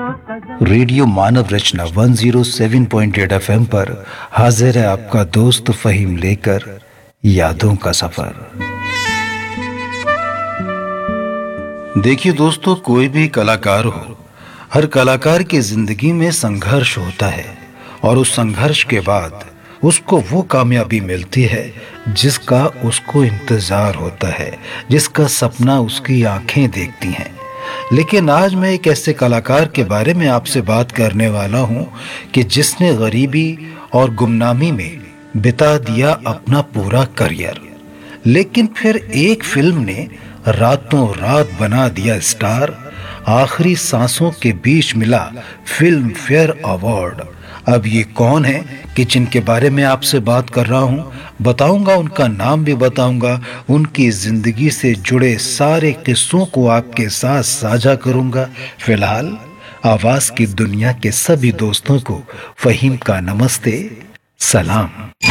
Radio मानव रचना 107.8 FM पर हाजिर है आपका दोस्त फहीम लेकर यादों का सफर। देखिए दोस्तों, कोई भी कलाकार हो, हर कलाकार की जिंदगी में संघर्ष होता है और उस संघर्ष के बाद उसको वो कामयाबी मिलती है जिसका उसको इंतजार होता है, जिसका सपना उसकी आंखें देखती हैं। लेकिन आज मैं एक ऐसे कलाकार के बारे में आपसे बात करने वाला हूं कि जिसने गरीबी और गुमनामी में बिता दिया अपना पूरा करियर, लेकिन फिर एक फिल्म ने रातों रात बना दिया स्टार। आखिरी सांसों के बीच मिला फिल्म फेयर अवार्ड। अब ये कौन है कि जिनके बारे में आपसे बात कर रहा हूं, बताऊंगा, उनका नाम भी बताऊंगा, उनकी जिंदगी से जुड़े सारे किस्सों को आपके साथ साझा करूंगा। फिलहाल आवाज की दुनिया के सभी दोस्तों को फहीम का नमस्ते, सलाम।